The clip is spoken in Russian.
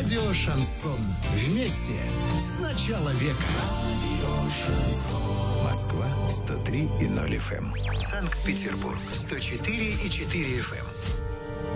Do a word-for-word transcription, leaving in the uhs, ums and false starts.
Радио «Шансон». Вместе с начала века. Москва сто три и ноль эф эм. Санкт-Петербург сто четыре и четыре эф эм.